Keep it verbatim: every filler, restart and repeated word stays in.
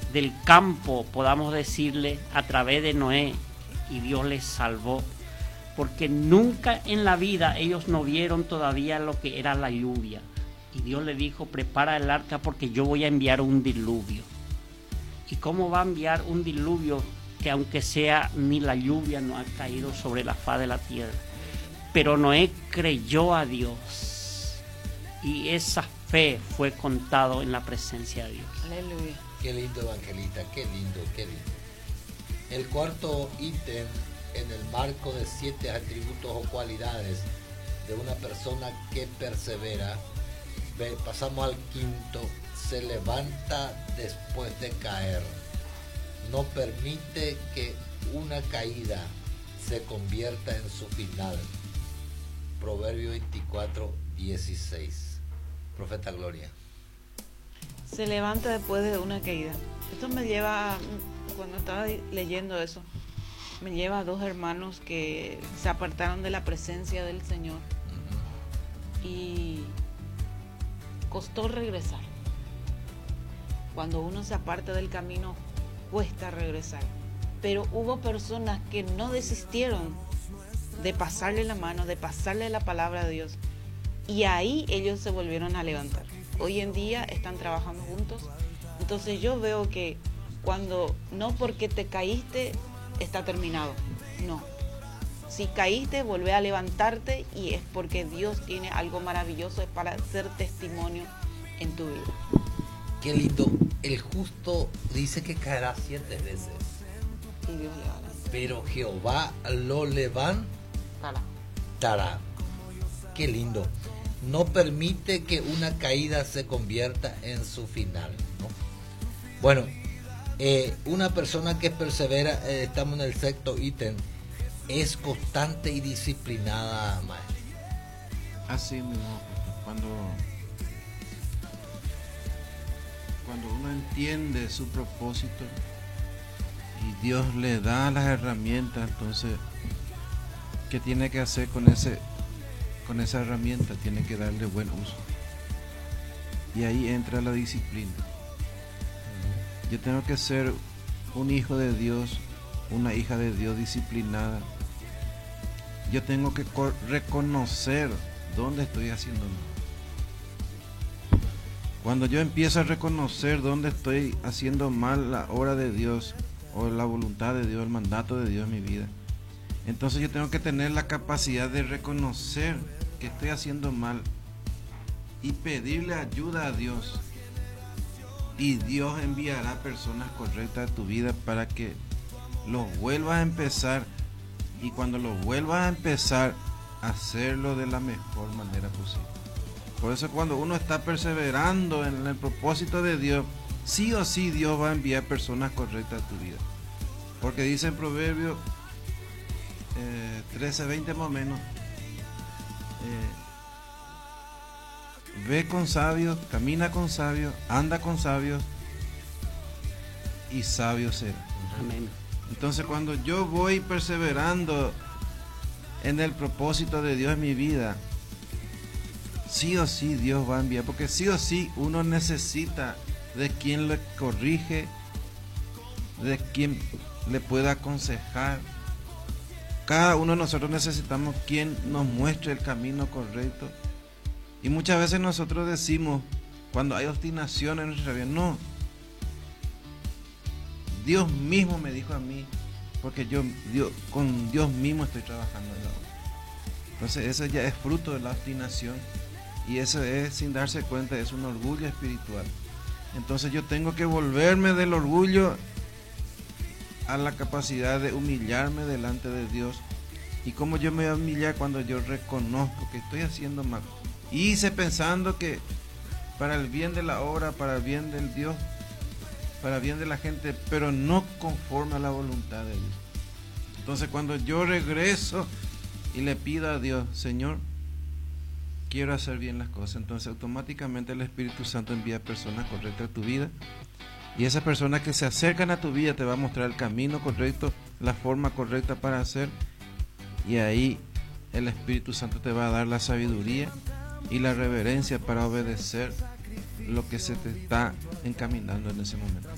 del campo, podamos decirle, a través de Noé, y Dios les salvó, porque nunca en la vida ellos no vieron todavía lo que era la lluvia. Y Dios le dijo, prepara el arca porque yo voy a enviar un diluvio. ¿Y cómo va a enviar un diluvio que aunque sea ni la lluvia no ha caído sobre la faz de la tierra? Pero Noé creyó a Dios y esa fe fue contado en la presencia de Dios. Aleluya. Qué lindo, evangelista, qué lindo, qué lindo. El cuarto ítem en el marco de siete atributos o cualidades de una persona que persevera, pasamos al quinto: se levanta después de caer. No permite que una caída se convierta en su final. Proverbio veinticuatro, dieciséis. Profeta Gloria. Se levanta después de una caída. Esto me lleva, cuando estaba leyendo eso, me lleva a dos hermanos que se apartaron de la presencia del Señor. Uh-huh. Y costó regresar. Cuando uno se aparta del camino, cuesta regresar. Pero hubo personas que no desistieron de pasarle la mano, de pasarle la palabra de Dios. Y ahí ellos se volvieron a levantar. Hoy en día están trabajando juntos. Entonces yo veo que cuando, no porque te caíste, está terminado. No. Si caíste, volvé a levantarte y es porque Dios tiene algo maravilloso para hacer testimonio en tu vida. Qué lindo. El justo dice que caerá siete veces. Y Dios le va a levantar. Pero Jehová lo levantará. Qué lindo. No permite que una caída se convierta en su final, ¿no? Bueno, eh, una persona que persevera, eh, estamos en el sexto ítem, es constante y disciplinada, maestro. Así mismo, cuando, cuando uno entiende su propósito y Dios le da las herramientas, entonces, ¿qué tiene que hacer con ese con esa herramienta? Tiene que darle buen uso. Y ahí entra la disciplina. Yo tengo que ser un hijo de Dios, una hija de Dios disciplinada. Yo tengo que reconocer dónde estoy haciendo mal. Cuando yo empiezo a reconocer dónde estoy haciendo mal la obra de Dios, o la voluntad de Dios, el mandato de Dios en mi vida, entonces yo tengo que tener la capacidad de reconocer que estoy haciendo mal y pedirle ayuda a Dios. Y Dios enviará personas correctas a tu vida para que los vuelvas a empezar. Y cuando los vuelvas a empezar, hacerlo de la mejor manera posible. Por eso cuando uno está perseverando en el propósito de Dios, sí o sí Dios va a enviar personas correctas a tu vida. Porque dice en Proverbios eh, trece, veinte más o menos, eh, ve con sabios, camina con sabios, anda con sabios y sabio será. Amén. Entonces cuando yo voy perseverando en el propósito de Dios en mi vida, sí o sí Dios va a enviar, porque sí o sí uno necesita de quien le corrige, de quien le pueda aconsejar. Cada uno de nosotros necesitamos quien nos muestre el camino correcto. Y muchas veces nosotros decimos, cuando hay obstinación en nuestra vida, no, Dios mismo me dijo a mí, porque yo, Dios, con Dios mismo estoy trabajando en la obra. Entonces eso ya es fruto de la obstinación, y eso es, sin darse cuenta, es un orgullo espiritual. Entonces yo tengo que volverme del orgullo a la capacidad de humillarme delante de Dios. Y cómo yo me voy a humillar cuando yo reconozco que estoy haciendo mal. Y hice pensando que para el bien de la obra, para el bien del Dios, para el bien de la gente, pero no conforme a la voluntad de Dios. Entonces cuando yo regreso y le pido a Dios, Señor, quiero hacer bien las cosas, entonces automáticamente el Espíritu Santo envía personas correctas a tu vida. Y esas personas que se acercan a tu vida te va a mostrar el camino correcto, la forma correcta para hacer. Y ahí el Espíritu Santo te va a dar la sabiduría y la reverencia para obedecer lo que se te está encaminando en ese momento.